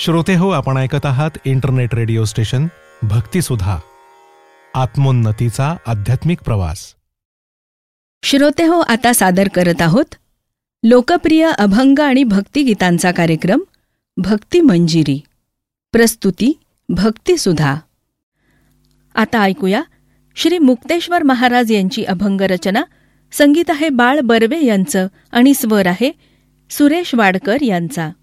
श्रोते हो, आपण ऐकत आहात इंटरनेट रेडिओ स्टेशन भक्तिसुधा, आत्मोन्नतीचा आध्यात्मिक प्रवास. श्रोते हो, आता सादर करत आहोत लोकप्रिय अभंग आणि भक्तिगीतांचा कार्यक्रम भक्ती मंजिरी. प्रस्तुती भक्तिसुधा. आता ऐकूया श्री मुक्तेश्वर महाराज यांची अभंग रचना. संगीत आहे बाळ बर्वे यांचं आणि स्वर आहे सुरेश वाडकर यांचा.